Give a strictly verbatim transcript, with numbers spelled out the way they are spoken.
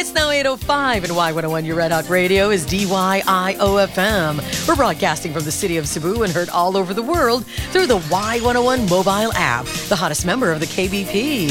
It's now eight oh five and Y one oh one, your Red Hot Radio is D Y I O F M. We're broadcasting from the city of Cebu and heard all over the world through the Y one oh one mobile app, the hottest member of the K B P.